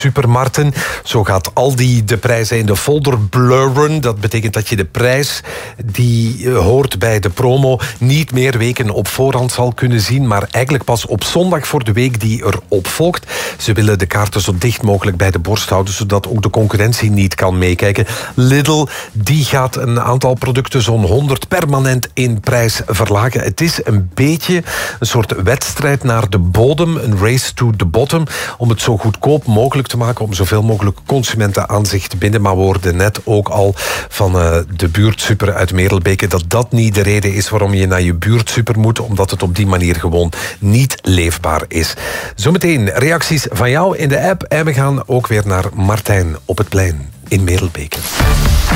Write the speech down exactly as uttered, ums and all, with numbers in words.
supermarkten. Zo gaat Aldi de prijzen in de folder blurren. Dat betekent dat je de prijs die hoort bij de promo niet meer weken op voorhand zal kunnen zien, maar eigenlijk pas op zondag voor de week die erop volgt. Ze willen de kaarten zo dicht mogelijk bij de borst houden, zodat ook de concurrentie niet kan meekijken. Lidl die gaat een aantal producten zo'n honderd permanent in prijs verlagen. Het is een beetje een soort wedstrijd naar de bodem, een race to the bottom, om het zo goedkoop mogelijk te maken, om zoveel mogelijk consumenten aan zich te binden. Maar we hoorden net ook al van uh, de buurtsuper uit Merelbeke dat dat niet de reden is waarom je naar je buurtsuper moet, omdat het op die manier gewoon niet leefbaar is. Zometeen reacties van jou in de app en we gaan ook weer naar Martijn op het plein in Merelbeke.